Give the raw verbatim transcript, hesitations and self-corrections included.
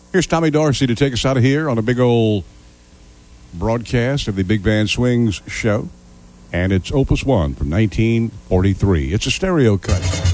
Here's Tommy Dorsey to take us out of here on a big old broadcast of the Big Band Swings show. And it's Opus one from nineteen forty-three. It's a stereo cut.